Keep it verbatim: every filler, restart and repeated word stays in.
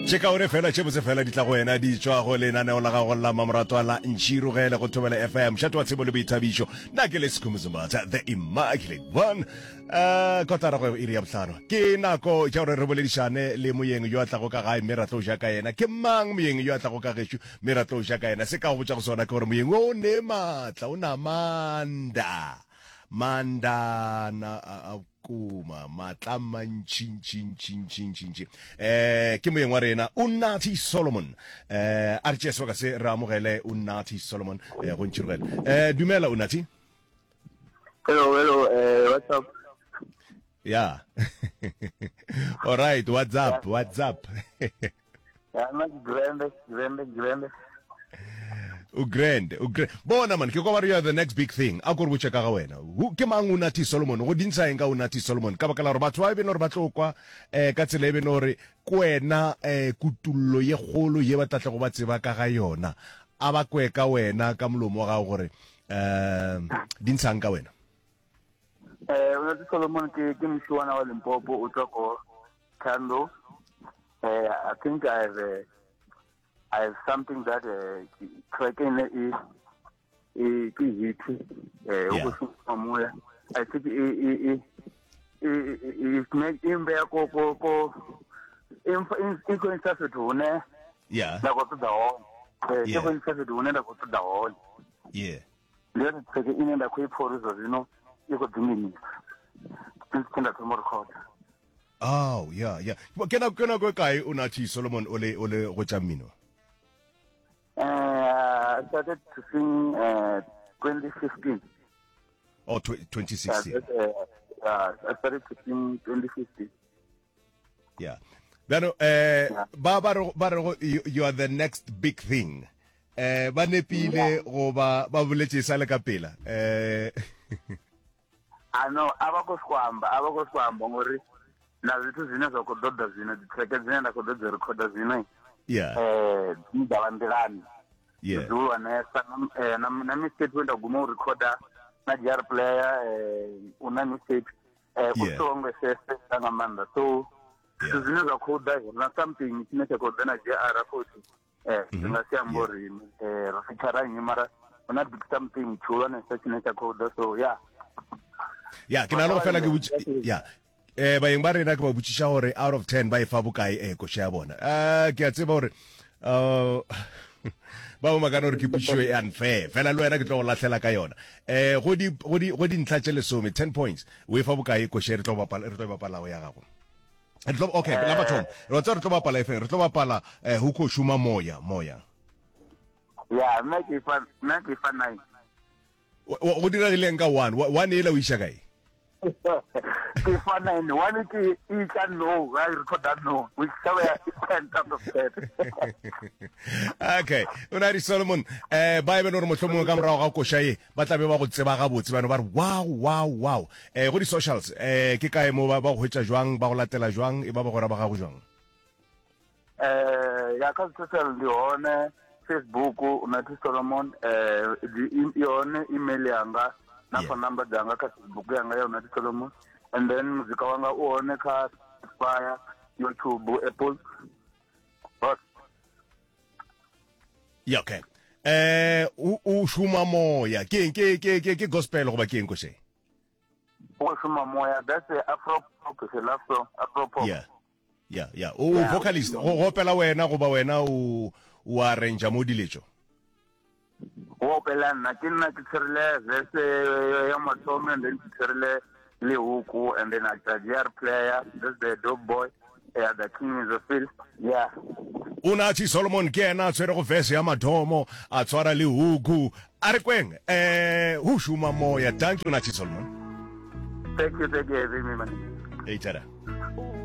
Cheka ore fela che botse fela di tla go wena di tswa go le nane o la ga go la mamrato la ntshirugele go thobela F M shato wa tsebo le boithabišo na ke le Skhumuzumbatha the immaculate one uh kotara go iri ya botlhano ke nako ja re re boledišane le moyeng yo atla go ka gae meratlo ja ka yena ke mang moyeng yo atla go ka geshu meratlo ja ka yena se ka go botsa go sona ke gore moyeng o ne matla o na manda manda na kuma matla mantšhin chin chin chin chin chin eh ke moyeng wa rena Unathi Solomon eh a re tšeso ka se re amogele Unathi Solomon eh go ntšhirugela eh dumela Unathi. Hello hello eh what's up? Yeah. All right, what's up? Yeah. What's up? Yeah, I'm grand, grand, grand. U grand, u grand. Bona man, ke go ba the next big thing. A go re botse ka ga wena. Hu ke mang Unathi Solomon? Go dintsa eng ka Unathi Solomon? Ka baka la re batho ba be no re batlo kwa eh ka tsela be no re kwena eh kutullo ye golo ye batla go ba tseba ka ga yona. A ba kwe ka wena ka molomo ga gore eh dintsang ka wena. Eh Unathi Solomon ke ke mshwana wa Limpopo o tswa ko Kando. Eh I think I have uh, I have something that uh cracking is is hit eh o moya. I think it it it make him be ko ko ko in in ko insa se tone. Yeah. La go tda ho. Eh ke ko insa se tone la go tda ho. Yeah. Le re tseke ine nda go iphorizo zino e go dimini. Tsinda tmo record. Oh, yeah, yeah. Ke na ke na go kae Unathi Solomon ole ole go tsa mmino? Uh, I started to sing uh, twenty fifteen. Oh, twenty sixteen. Uh, uh, I started to sing twenty fifteen. Yeah. Then, uh, ba ba ba you are the next big thing. Eh, ba nepile go ba ba boletse sa le ka pela. Eh. I know abako skwamba abako skwamba ngori na zwithu zwine zwa khou ḓoḓa zwino dzi track dzine nda khou ḓo dzi recorder zwino yeah eh dzi dalandelani yeah do anesa na na mistake wenda guma u recorder na jar player eh una mistake eh usonge sese nga manda so zwine zwa khou ḓa na something tshine tsha khou ḓa na jar forty eh nga siambori eh ra fitara nyi mara una big something chula na tshine tsha khou ḓa so yeah yeah ke na lo fela ke yeah eh ba yeng ba rena ke ba botšiša gore out of ten ba e fa bokae eh ko sha bona ah ke a tseba gore uh ba mo magana gore ke pušo e unfair fela lo yena ke tlo go lahlela ka yona eh go di go di go di ntla tše lesome ten points we fa bokae ko she re tlo bapala re tlo bapala go ya gago re tlo okay la batho re tlo re tlo bapala efe re tlo bapala eh hu ko shuma moya moya yeah make it fun make it fun nine go dira le nka one one e la o isha kae ke fana ni one ke I can know I record that no which somewhere ten out of ten. Okay Unathi Solomon eh ba be no re motlhomo ka morago ga košae ba tla be ba go tseba ga botse bana ba re wow wow wow eh go di socials eh ke kae mo ba go hwetša jwang ba go latela jwang e ba ba go ra ba ga go jwang eh ya ka social di one Facebook Unathi Solomon eh di yone email yanga na phone number danga ka Facebook yanga ya Unathi Solomon and then muzika wanga u one ka Spotify YouTube Apple but yeah okay eh u u shuma moya ke ke ke ke ke gospel go ba ke eng ko se u shuma moya that's a afro pop se afro afro pop yeah yeah yeah o vocalist go gopela wena go ba wena o o arrange mo diletšo o pela nna ke nna ke tshirele verse ya mathomo and then ke tshirele le huku and then a jar player that's the dog boy yeah the king is the field yeah Unathi Solomon ke ena tsere go verse ya mathomo a tswara le huku a re kweng eh hu shuma moya thank you Unathi Solomon thank you thank you very much hey tada